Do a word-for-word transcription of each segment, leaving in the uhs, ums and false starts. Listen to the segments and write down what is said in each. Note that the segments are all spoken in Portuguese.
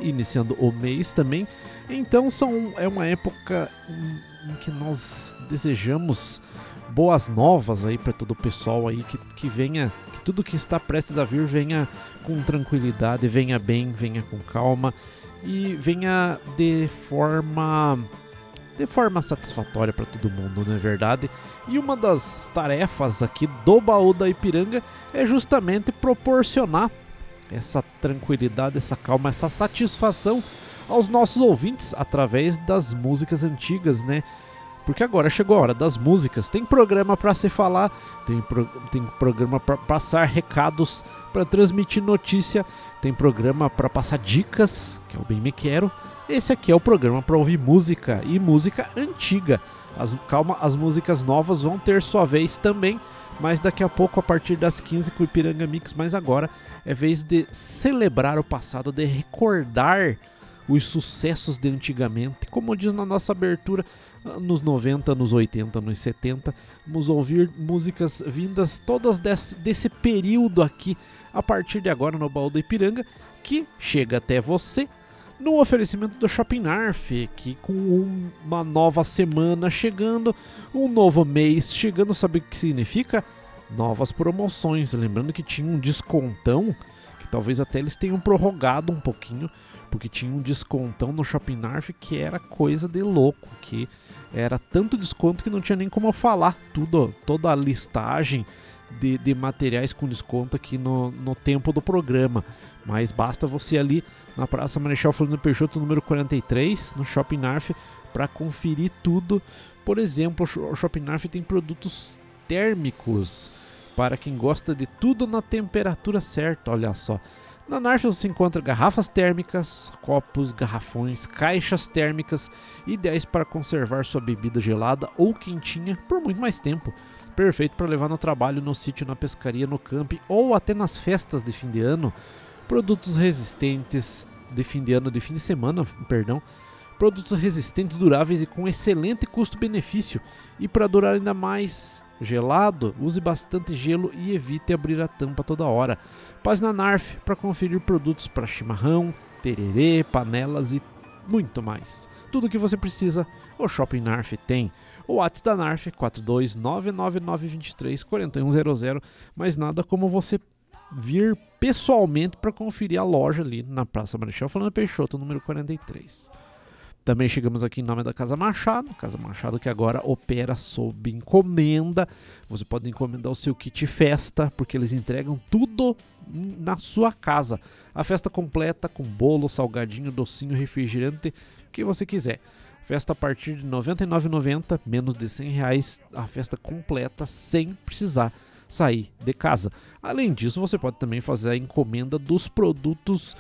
iniciando o mês também. Então são, é uma época em, em que nós desejamos boas novas aí para todo o pessoal aí, que, que venha, que tudo que está prestes a vir venha com tranquilidade, venha bem, venha com calma e venha de forma de forma satisfatória para todo mundo, não é verdade? E uma das tarefas aqui do Baú da Ipiranga é justamente proporcionar essa tranquilidade, essa calma, essa satisfação aos nossos ouvintes através das músicas antigas, né? Porque agora chegou a hora das músicas. Tem programa para se falar, tem, pro, tem programa para passar recados, para transmitir notícia, tem programa para passar dicas, que é o Bem Me Quero. Esse aqui é o programa para ouvir música, e música antiga. As, calma, as músicas novas vão ter sua vez também, mas daqui a pouco, a partir das quinze, com o Ipiranga Mix. Mas agora é vez de celebrar o passado, de recordar os sucessos de antigamente. Como diz na nossa abertura, nos noventa, nos oitenta, nos setenta, vamos ouvir músicas vindas todas desse, desse período aqui, a partir de agora no Baú da Ipiranga, que chega até você no oferecimento do Shopping Narf, que com um, uma nova semana chegando, um novo mês chegando, sabe o que significa? Novas promoções. Lembrando que tinha um descontão, que talvez até eles tenham prorrogado um pouquinho, porque tinha um descontão no Shopping Narf que era coisa de louco, que era tanto desconto que não tinha nem como eu falar tudo, toda a listagem de, de materiais com desconto aqui no, no tempo do programa. Mas basta você ir ali na Praça Marechal Floriano Peixoto, número quarenta e três, no Shopping Narf, para conferir tudo. Por exemplo, o Shopping Narf tem produtos térmicos para quem gosta de tudo na temperatura certa, olha só. Na Narf você encontra garrafas térmicas, copos, garrafões, caixas térmicas, ideais para conservar sua bebida gelada ou quentinha por muito mais tempo. Perfeito para levar no trabalho, no sítio, na pescaria, no camping ou até nas festas de fim de ano. Produtos resistentes de fim de ano, de fim de semana, perdão. Produtos resistentes, duráveis e com excelente custo-benefício. E para durar ainda mais gelado, use bastante gelo e evite abrir a tampa toda hora. Passe na Narf para conferir produtos para chimarrão, tererê, panelas e muito mais. Tudo o que você precisa, o Shopping Narf tem. O WhatsApp da Narf é quatro dois nove nove nove dois três quatro um zero zero, mas nada como você vir pessoalmente para conferir a loja ali na Praça Marechal Floriano Peixoto, número quarenta e três. Também chegamos aqui em nome da Casa Machado, Casa Machado que agora opera sob encomenda. Você pode encomendar o seu kit festa, porque eles entregam tudo na sua casa. A festa completa com bolo, salgadinho, docinho, refrigerante, o que você quiser. Festa a partir de noventa e nove reais e noventa centavos, menos de cem reais, a festa completa sem precisar sair de casa. Além disso, você pode também fazer a encomenda dos produtos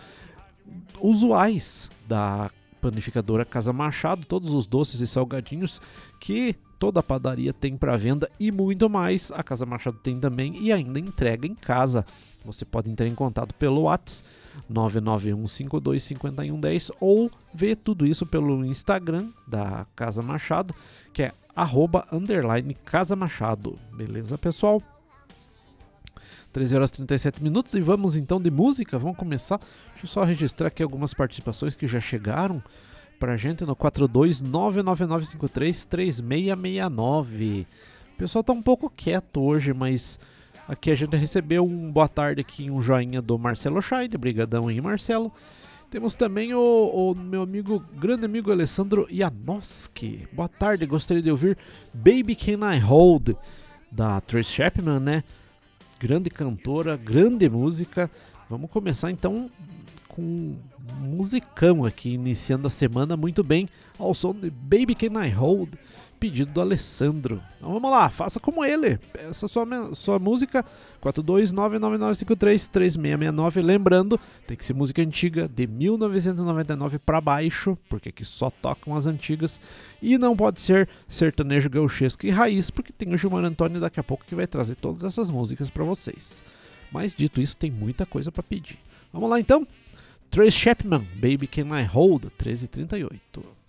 usuais da panificadora Casa Machado, todos os doces e salgadinhos que toda a padaria tem para venda e muito mais. A Casa Machado tem também e ainda entrega em casa. Você pode entrar em contato pelo WhatsApp nove nove um cinco dois cinco um um zero ou ver tudo isso pelo Instagram da Casa Machado, que é arroba underline Casa Machado. Beleza, pessoal? treze horas e trinta e sete minutos e vamos então de música. Vamos começar. Deixa eu só registrar aqui algumas participações que já chegaram pra gente no quatro dois nove nove nove cinco três três seis seis nove. O pessoal tá um pouco quieto hoje, mas aqui a gente recebeu um boa tarde aqui, um joinha do Marcelo Scheid. Brigadão aí, Marcelo. Temos também o, o meu amigo, grande amigo Alessandro Janoski. Boa tarde, gostaria de ouvir Baby Can I Hold, da Tracy Chapman, né? Grande cantora, grande música. Vamos começar então com um musicão aqui, iniciando a semana muito bem, ao som de Baby Can I Hold, pedido do Alessandro. Então vamos lá, faça como ele. Essa sua, sua música, quatro dois nove nove nove cinco três três seis seis nove. Lembrando, tem que ser música antiga de mil novecentos e noventa e nove para baixo, porque aqui só tocam as antigas. E não pode ser sertanejo, gauchesco e raiz, porque tem o Gilmar Antônio daqui a pouco que vai trazer todas essas músicas para vocês. Mas dito isso, tem muita coisa para pedir. Vamos lá então? Tracy Chapman, Baby Can I Hold, treze e trinta e oito.